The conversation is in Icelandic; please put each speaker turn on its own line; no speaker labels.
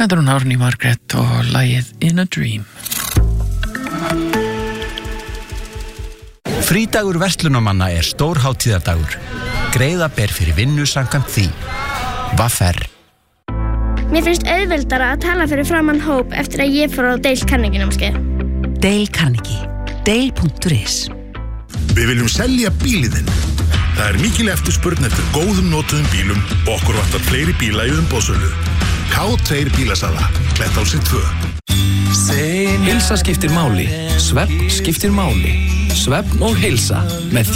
Þetta er hún Árný Margrét og lagið In a Dream.
Frídagur verslunamanna er stór hátíðardagur. Greiða ber fyrir vinnu samkvæmt því. VR.
Mér finnst auðveldara að tala fyrir framan hóp eftir að ég fór á Dale Carnegie námskeið.
Dale Carnegie. Dale.is.
Við viljum selja bílinn þinn. Það er mikil eftirspurn eftir góðum notuðum bílum og okkur vantar fleiri bíla í umboðsölu. K2 bílasala, Klettási 2.
Heilsa skiptir máli, svefn skiptir máli. Svefn og heilsa með